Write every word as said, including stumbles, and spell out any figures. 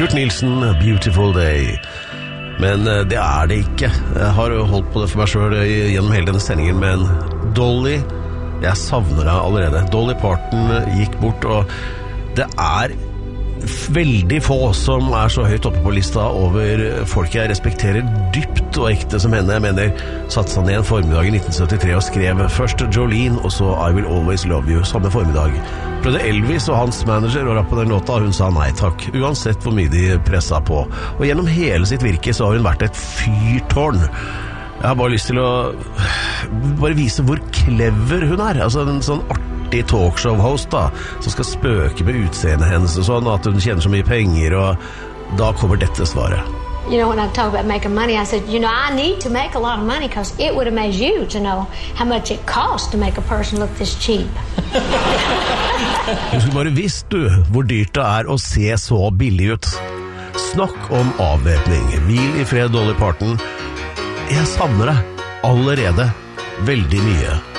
Kurt Nilsen, Beautiful Day. Men det er det ikke. Jeg har jo holdt på det for meg selv gjennom hele denne sendingen, men Dolly, jeg savner deg allerede. Dolly Parton gikk bort, og det er veldig få som er så høyt oppe på lista over folk jeg respekterer dypt og ekte som henne. Jeg mener, satt seg ned en formiddag i nitten syttitre og skrev først Jolene, og så I Will Always Love You, samme formiddag. Prøvde Elvis og hans manager å rappe den låta, og hun sa nei takk, uansett hvor mye de presset på. Og gjennom hele sitt virke så har hun vært et fyrtårn. Jeg har bare lyst til å bare vise hvor clever hun er. Altså en sånn artig talkshow-host da, som skal spøke med utseendet hennes og sånn, at hun tjener så mye penger, og da kommer dette svaret. You know, when I talk about making money, I said, you know, I need to make a lot of money because it would amaze you to know how much it costs to make a person look this cheap. Du skulle bare visst du hvor dyrt det er å se så billig ut. Snakk om avvæpning. Hvil i fred, Dolly Parton. Jeg savner deg allerede veldig mye.